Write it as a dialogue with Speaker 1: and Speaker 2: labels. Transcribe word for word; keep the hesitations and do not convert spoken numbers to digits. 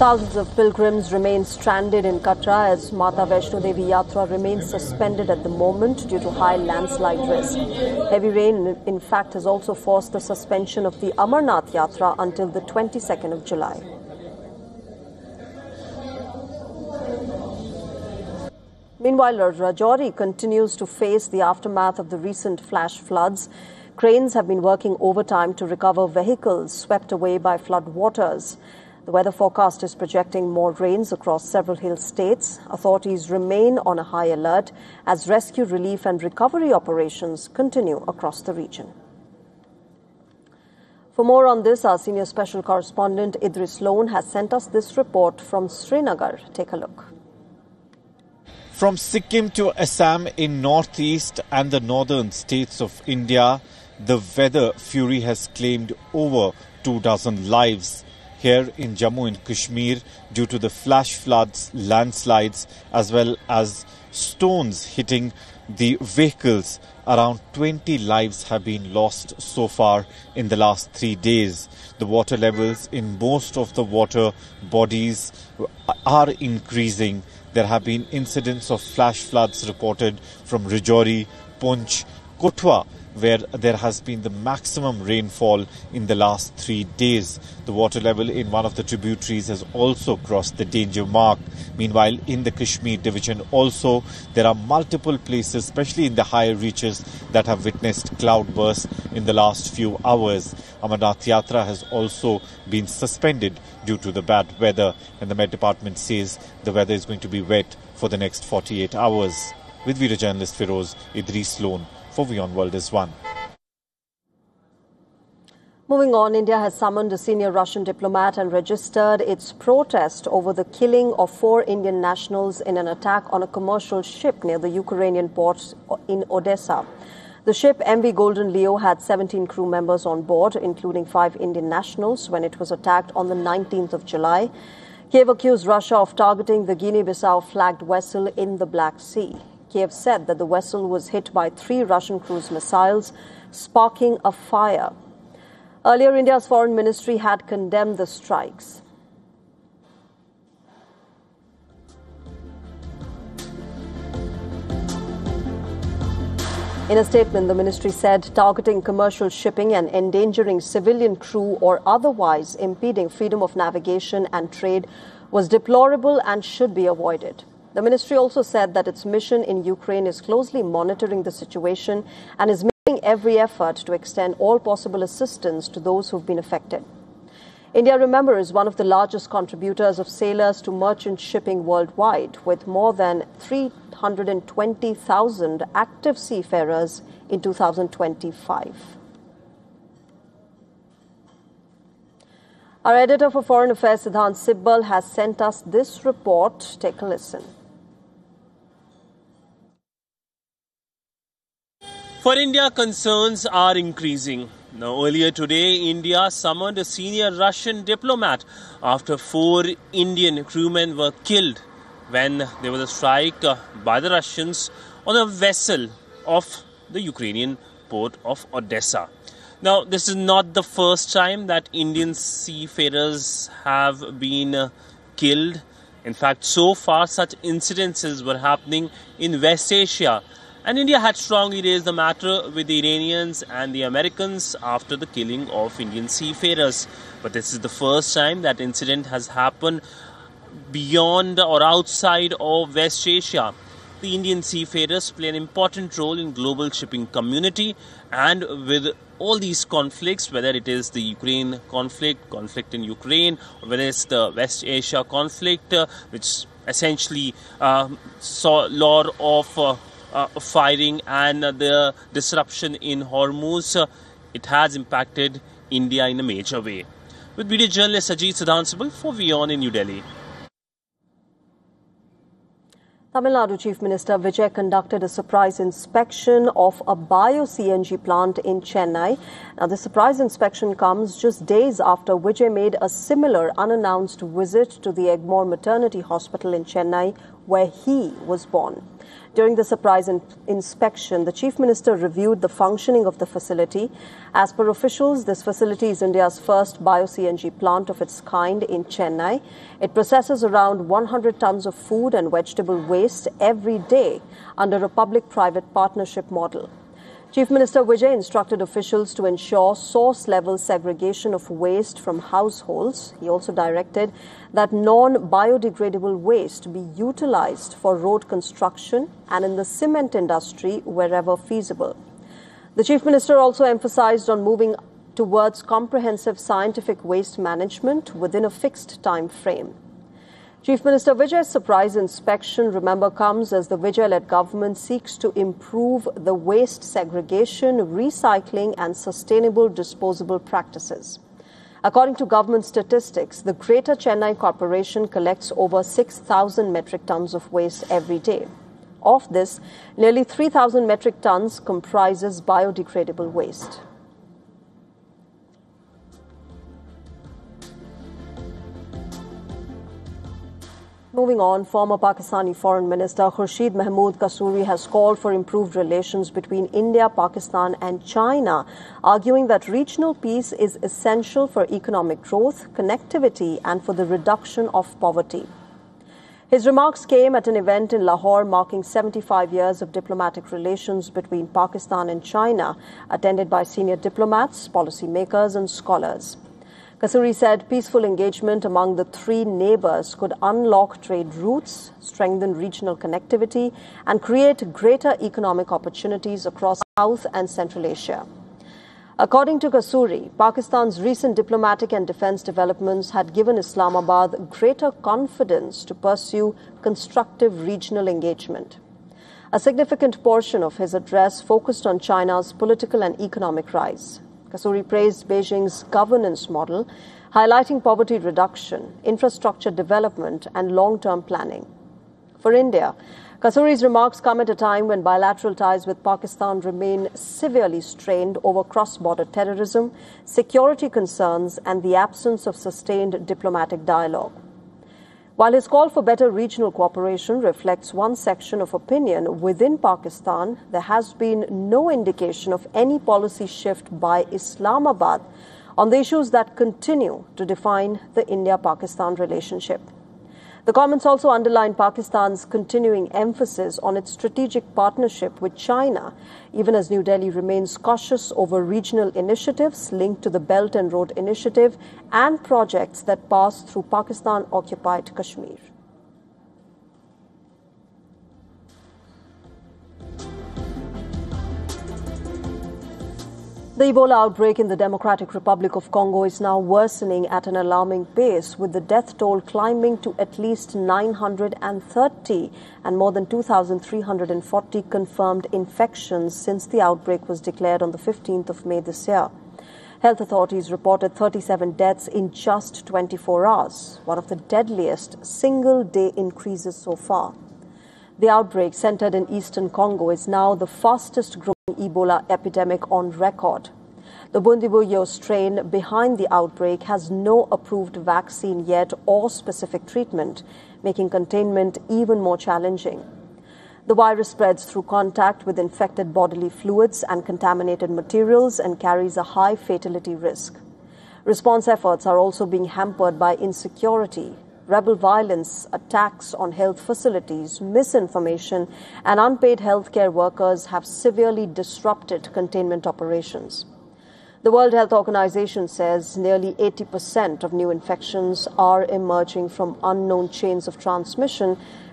Speaker 1: Thousands of pilgrims remain stranded in Katra as Mata Vaishno Devi Yatra remains suspended at the moment due to high landslide risk. Heavy rain, in fact, has also forced the suspension of the Amarnath Yatra until the twenty-second of July. Meanwhile, Rajouri continues to face the aftermath of the recent flash floods. Cranes have been working overtime to recover vehicles swept away by flood waters. The weather forecast is projecting more rains across several hill states. Authorities remain on a high alert as rescue, relief and recovery operations continue across the region. For more on this, our senior special correspondent Idris Lone has sent us this report from Srinagar. Take a look.
Speaker 2: From Sikkim to Assam in northeast and the northern states of India, the weather fury has claimed over two dozen lives. Here in Jammu and Kashmir, due to the flash floods, landslides, as well as stones hitting the vehicles, around twenty lives have been lost so far in the last three days. The water levels in most of the water bodies are increasing. There have been incidents of flash floods reported from Rajouri, Poonch, Kotwa, where there has been the maximum rainfall in the last three days. The water level in one of the tributaries has also crossed the danger mark. Meanwhile, in the Kashmir division also, there are multiple places, especially in the higher reaches, that have witnessed cloudbursts in the last few hours. Amarnath Yatra has also been suspended due to the bad weather, and the Met Department says the weather is going to be wet for the next forty-eight hours. With video journalist Feroz, Idris Lone for WION World is One.
Speaker 1: Moving on, India has summoned a senior Russian diplomat and registered its protest over the killing of four Indian nationals in an attack on a commercial ship near the Ukrainian port in Odessa. The ship M V Golden Leo had seventeen crew members on board, including five Indian nationals, when it was attacked on the nineteenth of July. Kiev accused Russia of targeting the Guinea-Bissau flagged vessel in the Black Sea. Kiev said that the vessel was hit by three Russian cruise missiles, sparking a fire. Earlier, India's foreign ministry had condemned the strikes. In a statement, the ministry said targeting commercial shipping and endangering civilian crew or otherwise impeding freedom of navigation and trade was deplorable and should be avoided. The ministry also said that its mission in Ukraine is closely monitoring the situation and is making every effort to extend all possible assistance to those who have been affected. India, remember, is one of the largest contributors of sailors to merchant shipping worldwide, with more than three hundred twenty thousand active seafarers in two thousand twenty-five. Our editor for Foreign Affairs, Siddhant Sibbal, has sent us this report. Take a listen.
Speaker 3: For India, concerns are increasing. Now, earlier today, India summoned a senior Russian diplomat after four Indian crewmen were killed when there was a strike uh, by the Russians on a vessel off the Ukrainian port of Odessa. Now, this is not the first time that Indian seafarers have been uh, killed. In fact, so far, such incidences were happening in West Asia. And India had strongly raised the matter with the Iranians and the Americans after the killing of Indian seafarers. But this is the first time that incident has happened beyond or outside of West Asia. The Indian seafarers play an important role in global shipping community, and with all these conflicts, whether it is the Ukraine conflict, conflict in Ukraine, or whether it's the West Asia conflict, uh, which essentially uh, saw a lot of uh, Uh, firing and uh, the disruption in Hormuz, uh, it has impacted India in a major way. With video journalist Ajit Siddhansibal for WION in New Delhi.
Speaker 1: Tamil Nadu Chief Minister Vijay conducted a surprise inspection of a bio-C N G plant in Chennai. Now, the surprise inspection comes just days after Vijay made a similar unannounced visit to the Egmore Maternity Hospital in Chennai where he was born. During the surprise in- inspection, the Chief Minister reviewed the functioning of the facility. As per officials, this facility is India's first bio-C N G plant of its kind in Chennai. It processes around one hundred tons of food and vegetable waste every day under a public-private partnership model. Chief Minister Vijay instructed officials to ensure source-level segregation of waste from households. He also directed that non-biodegradable waste be utilized for road construction and in the cement industry wherever feasible. The Chief Minister also emphasized on moving towards comprehensive scientific waste management within a fixed time frame. Chief Minister Vijay's surprise inspection, remember, comes as the Vijay-led government seeks to improve the waste segregation, recycling and sustainable disposable practices. According to government statistics, the Greater Chennai Corporation collects over six thousand metric tons of waste every day. Of this, nearly three thousand metric tons comprises biodegradable waste. Moving on, former Pakistani Foreign Minister Khurshid Mahmood Kasuri has called for improved relations between India, Pakistan and China, arguing that regional peace is essential for economic growth, connectivity and for the reduction of poverty. His remarks came at an event in Lahore marking seventy-five years of diplomatic relations between Pakistan and China, attended by senior diplomats, policymakers and scholars. Kasuri said peaceful engagement among the three neighbors could unlock trade routes, strengthen regional connectivity, and create greater economic opportunities across South and Central Asia. According to Kasuri, Pakistan's recent diplomatic and defense developments had given Islamabad greater confidence to pursue constructive regional engagement. A significant portion of his address focused on China's political and economic rise. Kasuri praised Beijing's governance model, highlighting poverty reduction, infrastructure development and long-term planning. For India, Kasuri's remarks come at a time when bilateral ties with Pakistan remain severely strained over cross-border terrorism, security concerns and the absence of sustained diplomatic dialogue. While his call for better regional cooperation reflects one section of opinion within Pakistan, there has been no indication of any policy shift by Islamabad on the issues that continue to define the India-Pakistan relationship. The comments also underline Pakistan's continuing emphasis on its strategic partnership with China, even as New Delhi remains cautious over regional initiatives linked to the Belt and Road Initiative and projects that pass through Pakistan-occupied Kashmir. The Ebola outbreak in the Democratic Republic of Congo is now worsening at an alarming pace, with the death toll climbing to at least nine hundred thirty and more than two thousand three hundred forty confirmed infections since the outbreak was declared on the fifteenth of May this year. Health authorities reported thirty-seven deaths in just twenty-four hours, one of the deadliest single-day increases so far. The outbreak, centered in eastern Congo, is now the fastest-growing Ebola epidemic on record. The Bundibugyo strain behind the outbreak has no approved vaccine yet or specific treatment, making containment even more challenging. The virus spreads through contact with infected bodily fluids and contaminated materials and carries a high fatality risk. Response efforts are also being hampered by insecurity, rebel violence, attacks on health facilities, misinformation, and unpaid healthcare workers have severely disrupted containment operations. The World Health Organization says nearly eighty percent of new infections are emerging from unknown chains of transmission,